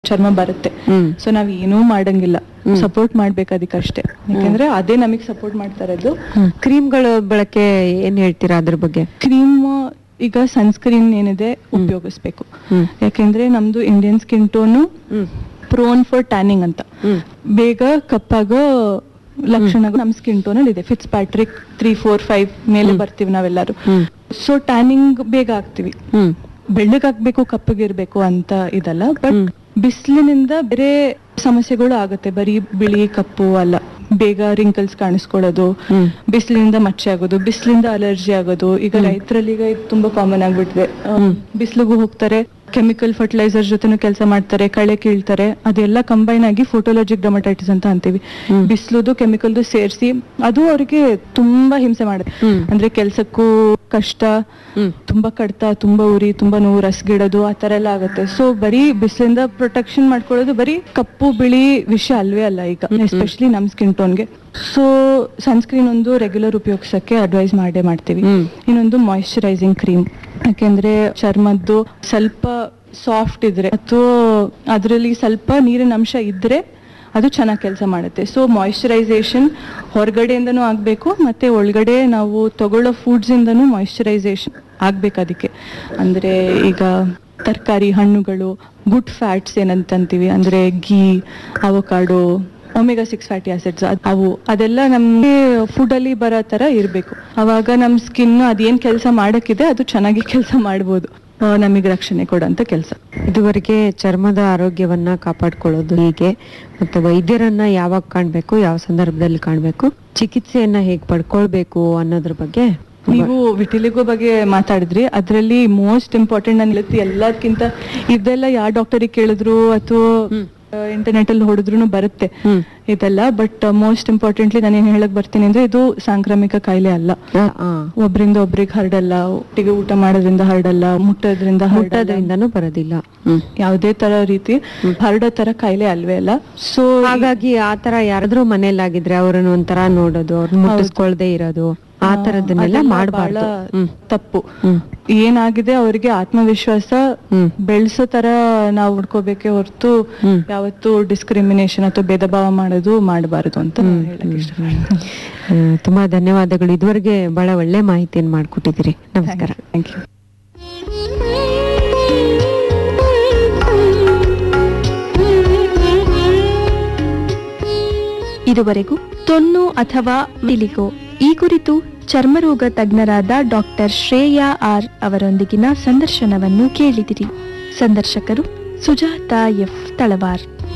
ಚರ್ಮ ಬರುತ್ತೆ. ಸೊ ನಾವ್ ಏನೂ ಮಾಡಂಗಿಲ್ಲ, ಸಪೋರ್ಟ್ ಮಾಡ್ಬೇಕು ಅದಕ್ಕಷ್ಟೇ. ಯಾಕಂದ್ರೆ ಅದೇ ನಮಗ್ ಸಪೋರ್ಟ್ ಮಾಡ್ತಾ ಇರೋದು. ಕ್ರೀಮ್ಗಳ ಬಳಕೆ ಏನ್ ಹೇಳ್ತೀರಾ ಅದ್ರ ಬಗ್ಗೆ? ಕ್ರೀಮ್ ಈಗ ಸನ್ಸ್ಕ್ರೀನ್ ಏನಿದೆ ಉಪಯೋಗಿಸ್ಬೇಕು. ಯಾಕೆಂದ್ರೆ ನಮ್ದು Indian skin tone prone for tanning ಅಂತ, ಬೇಗ ಕಪ್ಪಾಗೋ ಲಕ್ಷಣಗಳು ನಮ್ ಸ್ಕಿನ್ ಟೋನ್ ಅಲ್ಲಿ ಇದೆ. ಫಿಟ್ಸ್ ಪ್ಯಾಟ್ರಿಕ್ 3, 4, 5 ಮೇಲೆ ಬರ್ತೀವಿ ನಾವೆಲ್ಲರೂ. ಸೊ ಟ್ಯಾನಿಂಗ್ ಬೇಗ ಆಗ್ತೀವಿ. ಬೆಳ್ಳಗಾಗ್ಬೇಕು ಕಪ್ಪಗಿರ್ಬೇಕು ಅಂತ ಇದಲ್ಲ, ಬಟ್ ಬಿಸಿಲಿನಿಂದ ಬೇರೆ ಸಮಸ್ಯೆಗಳು ಆಗುತ್ತೆ. ಬರೀ ಬಿಳಿ ಕಪ್ಪು ಅಲ್ಲ, ಬೇಗ ರಿಂಕಲ್ಸ್ ಕಾಣಿಸ್ಕೊಳ್ಳೋದು, ಬಿಸಿಲಿನಿಂದ ಮಚ್ಚೆ ಆಗೋದು, ಬಿಸಿಲಿಂದ ಅಲರ್ಜಿ ಆಗೋದು. ಈಗ ರೈತರಲ್ಲಿ ಈಗ ಇದು ತುಂಬಾ ಕಾಮನ್ ಆಗ್ಬಿಟ್ಟಿದೆ. ಬಿಸಿಲಿಗೂ ಹೋಗ್ತಾರೆ, ಕೆಮಿಕಲ್ ಫರ್ಟಿಲೈಸರ್ ಜೊತೆನೂ ಕೆಲಸ ಮಾಡ್ತಾರೆ, ಕಳೆ ಕೀಳ್ತಾರೆ. ಅದೆಲ್ಲ ಕಂಬೈನ್ ಆಗಿ ಫೋಟೋಲಾಜಿಕ್ ಡರ್ಮಟೈಟಿಸ್ ಅಂತ ಅಂತೀವಿ. ಬಿಸಿಲುದು ಕೆಮಿಕಲ್ದು ಸೇರಿಸಿ ಅದು ಅವ್ರಿಗೆ ತುಂಬಾ ಹಿಂಸೆ ಮಾಡುತ್ತೆ. ಅಂದ್ರೆ ಕೆಲ್ಸಕ್ಕೂ ಕಷ್ಟ, ತುಂಬಾ ಕಡ್ತ, ತುಂಬಾ ಉರಿ, ತುಂಬಾ ನೋವು, ರಸ್ಗಿಡೋದು ಆ ತರ ಎಲ್ಲ ಆಗುತ್ತೆ. ಸೊ ಬರೀ ಬಿಸಿಲಿಂದ ಪ್ರೊಟೆಕ್ಷನ್ ಮಾಡ್ಕೊಳ್ಳೋದು ಬರೀ ಕಪ್ಪು ಬಿಳಿ ವಿಷಯ ಅಲ್ವೇ ಅಲ್ಲ ಈಗ, ಎಸ್ಪೆಷಲಿ ನಮ್ ಸ್ಕಿನ್ ಟೋನ್ಗೆ. ಸೊ ಸನ್ಸ್ಕ್ರೀನ್ ಒಂದು ರೆಗ್ಯುಲರ್ ಉಪಯೋಗಿಸಕ್ಕೆ ಅಡ್ವೈಸ್ ಮಾಡೇ ಮಾಡ್ತೀವಿ. ಇನ್ನೊಂದು ಮಾಯಿಶ್ಚರೈಸಿಂಗ್ ಕ್ರೀಮ್, ಯಾಕೆಂದ್ರೆ ಚರ್ಮದ್ದು ಸ್ವಲ್ಪ ಸಾಫ್ಟ್ ಇದ್ರೆ ಅಥವಾ ಅದರಲ್ಲಿ ಸ್ವಲ್ಪ ನೀರಿನ ಅಂಶ ಇದ್ರೆ ಅದು ಚೆನ್ನಾಗಿ ಕೆಲಸ ಮಾಡುತ್ತೆ. ಸೊ ಮಾಯಿಶ್ಚರೈಸೇಷನ್ ಹೊರಗಡೆಯಿಂದನೂ ಆಗ್ಬೇಕು, ಮತ್ತೆ ಒಳಗಡೆ ನಾವು ತಗೊಳ್ಳೋ ಫುಡ್ಸ್ ಇಂದನೂ ಮಾಯಿಶ್ಚರೈಸೇಷನ್ ಆಗ್ಬೇಕು. ಅದಕ್ಕೆ ಅಂದ್ರೆ ಈಗ ತರಕಾರಿ, ಹಣ್ಣುಗಳು, ಗುಡ್ ಫ್ಯಾಟ್ಸ್ ಏನಂತೀವಿ, ಅಂದ್ರೆ ಘೀ, ಅವಕಾಡೋ, ಒಮೆಗಾ 6 ಫ್ಯಾಟಿ ಆಸಿಡ್ಸ್, ಅವು ಅದೆಲ್ಲ ನಮ್ಗೆ ಫುಡ್ ಅಲ್ಲಿ ಬರೋ ತರ ಇರ್ಬೇಕು. ಅವಾಗ ನಮ್ ಸ್ಕಿನ್ ಅದೇನ್ ಕೆಲಸ ಮಾಡಕ್ಕಿದೆ ಅದು ಚೆನ್ನಾಗಿ ಕೆಲಸ ಮಾಡ್ಬೋದು, ನಮಗೆ ರಕ್ಷಣೆ ಕೊಡಂತ ಕೆಲಸ. ಇದುವರೆಗೆ ಚರ್ಮದ ಆರೋಗ್ಯವನ್ನ ಕಾಪಾಡ್ಕೊಳ್ಳೋದು ಹೇಗೆ, ಮತ್ತೆ ವೈದ್ಯರನ್ನ ಯಾವಾಗ ಕಾಣ್ಬೇಕು, ಯಾವ ಸಂದರ್ಭದಲ್ಲಿ ಕಾಣ್ಬೇಕು, ಚಿಕಿತ್ಸೆಯನ್ನ ಹೇಗ್ ಪಡ್ಕೊಳ್ಬೇಕು ಅನ್ನೋದ್ರ ಬಗ್ಗೆ ನೀವು ವಿಟಿಲಿಗೋ ಬಗ್ಗೆ ಮಾತಾಡಿದ್ರಿ. ಅದ್ರಲ್ಲಿ ಮೋಸ್ಟ್ ಇಂಪಾರ್ಟೆಂಟ್ ನಾನು ಎಲ್ಲದಕ್ಕಿಂತ ಇದೆಲ್ಲ ಯಾವ ಡಾಕ್ಟರಿಗೆ ಕೇಳಿದ್ರು ಅಥವಾ ಇಂಟರ್ನೆಟ್ ಅಲ್ಲಿ ಹೊಡೆದ್ರು ಬರುತ್ತೆ ಇದೆಲ್ಲ. ಬಟ್ ಮೋಸ್ಟ್ ಇಂಪಾರ್ಟೆಂಟ್ಲಿ ನಾನು ಏನ್ ಹೇಳಕ್ ಬರ್ತೀನಿ ಅಂದ್ರೆ, ಇದು ಸಾಂಕ್ರಾಮಿಕ ಕಾಯಿಲೆ ಅಲ್ಲ. ಒಬ್ರಿಂದ ಒಬ್ರಿಗೆ ಹರಡಲ್ಲ, ಒಟ್ಟಿಗೆ ಊಟ ಮಾಡೋದ್ರಿಂದ ಹರಡಲ್ಲ, ಮುಟ್ಟೋದ್ರಿಂದನೂ ಬರೋದಿಲ್ಲ. ಯಾವುದೇ ತರ ರೀತಿ ಹರಡೋ ತರ ಕಾಯಿಲೆ ಅಲ್ವೇ ಅಲ್ಲ. ಸೊ ಹಾಗಾಗಿ ಆತರ ಯಾರಾದ್ರೂ ಮನೇಲಾಗಿದ್ರೆ ಅವ್ರನ್ನ ಒಂಥರ ನೋಡೋದು, ಅವ್ರನ್ನ ಮುಟ್ಟಿಸ್ಕೊಳ್ದೆ ಇರೋದು, ಆ ತರದನ್ನೆಲ್ಲ ಮಾಡಬಾರ್ದು, ತಪ್ಪು. ಏನಾಗಿದೆ ಅವರಿಗೆ ಆತ್ಮವಿಶ್ವಾಸ ಬೆಳೆಸೋ ತರ ನಾವು ಹುಡ್ಕೋಬೇಕೆ ಹೊರತು ಯಾವತ್ತು ಡಿಸ್ಕ್ರಿಮಿನೇಷನ್ ಅಥವಾ ಭೇದ ಭಾವ ಮಾಡೋದು ಮಾಡಬಾರದು ಅಂತ ಹೇಳಕ್ ಇಷ್ಟಪಡ್ತೀನಿ. ತುಂಬಾ ಧನ್ಯವಾದಗಳು. ಇದುವರೆಗೆ ಬಹಳ ಒಳ್ಳೆ ಮಾಹಿತಿಯನ್ನು ಮಾಡ್ಕೊಟ್ಟಿದ್ದೀರಿ. ನಮಸ್ಕಾರ. Thank you. ಇದುವರೆಗೂ ತೊನ್ನು ಅಥವಾ ವಿಟಿಲಿಗೋ ಈ ಕುರಿತು ಚರ್ಮರೋಗ ತಜ್ಞರಾದ ಡಾಕ್ಟರ್ ಶ್ರೇಯಾ ಆರ್ ಅವರೊಂದಿಗಿನ ಸಂದರ್ಶನವನ್ನು ಕೇಳಿದಿರಿ. ಸಂದರ್ಶಕರು ಸುಜಾತಾ ಎಫ್ ತಳವಾರ್.